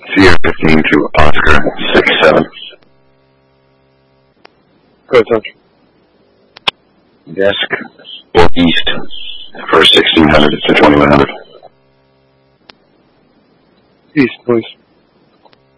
Sierra 15 to Oscar 67. Go ahead, Touch. Desk or east for 1600 to 2100. East, please.